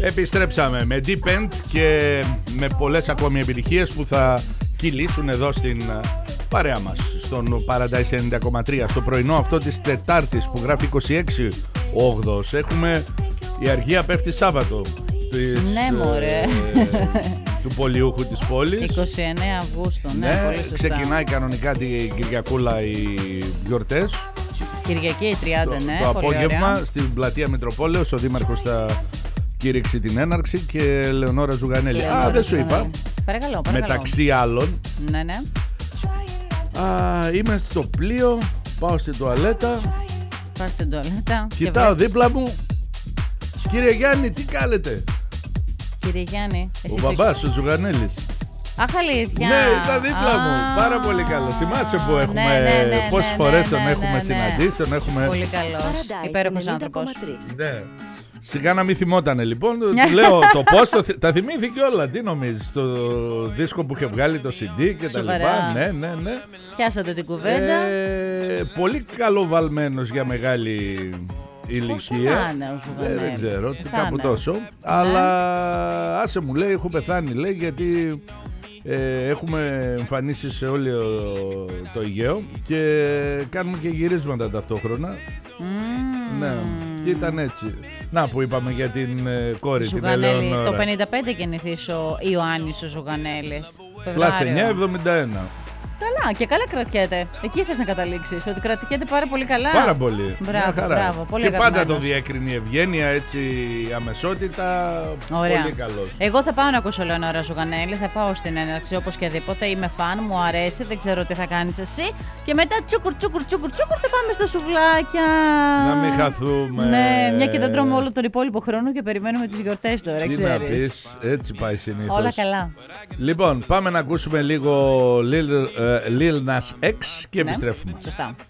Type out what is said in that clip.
Επιστρέψαμε με Deep End και με πολλές ακόμη επιτυχίες που θα κυλήσουν εδώ στην παρέα μας στον Paradise 90,3 στο πρωινό αυτό της Τετάρτης που γράφει 26 Όγδοος. Έχουμε η αργία πέφτει Σάββατο της, ναι μωρέ του πολιούχου της πόλης. 29 Αυγούστου, ναι, πολύ σωστά. Ξεκινάει κανονικά την Κυριακούλα οι γιορτές. Κυριακή 30, ναι, το πολύ απόγευμα ωραία. στην πλατεία Μητροπόλεως ο Δήμαρχος θα κήρυξει την έναρξη και Λεωνόρα Ζουγανέλη. Δεν σου είπα. Παρακαλώ. Μεταξύ άλλων. Ναι. Είμαι στο πλοίο, πάω στην τουαλέτα. Πάω στην τουαλέτα. Κοιτάω δίπλα μου. Κύριε Γιάννη, τι κάνετε? Κύριε Γιάννη, Ο μπαμπάς, ο Ζουγανέλης. Αχ, αλήθεια. Ναι, ήταν δίπλα μου. Πάρα πολύ καλό. Θυμάσαι που έχουμε. Πόσες φορές τον έχουμε συναντήσει, τον έχουμε. Πολύ καλό. Υπέροχος άνθρωπος. Ναι. Σιγά να μην θυμότανε λοιπόν. Του λέω το πώς τα θυμήθηκε όλα. Τι νομίζεις, το δίσκο που είχε βγάλει το CD και τα λοιπά. Ναι. Πιάσατε την κουβέντα. Πολύ καλοβαλμένος για μεγάλη ηλικία. Δεν ξέρω, κάπου τόσο. Αλλά άσε μου λέει, έχω πεθάνει λέει, γιατί έχουμε εμφανίσει σε όλο το Αιγαίο και κάνουμε και γυρίσματα ταυτόχρονα. Ναι, και ήταν έτσι. Να που είπαμε για την κόρη Ζουγανέλη, την Ελεονόρα. το 55 γεννηθείς ο Ιωάννης ο Ζουγανέλης. Πλάς 9,71. Καλά, και καλά κρατιέται. Εκεί θες να καταλήξεις, ότι κρατιέται πάρα πολύ καλά. Πάρα πολύ. Μπράβο, πολύ και πάντα αγαπημένος. το διέκρινε η ευγένεια, έτσι η αμεσότητα. Ωραία. Πολύ καλός. Εγώ θα πάω να ακούσω Λεωνόρα Ζουγανέλη, θα πάω στην έναρξη όπως και δίποτε. Είμαι φαν, μου αρέσει, δεν ξέρω τι θα κάνεις εσύ. Και μετά τσούκουρ θα πάμε στα σουβλάκια. Να μην χαθούμε. Ναι, μια και δεν τρώμε όλο τον υπόλοιπο χρόνο και περιμένουμε τις γιορτές τώρα, Τι ξέρεις. να πεις, έτσι πάει συνήθως. Όλα καλά. Λοιπόν, πάμε να ακούσουμε λίγο Lil Nas X και Ναι, επιστρέφουμε. σωστά.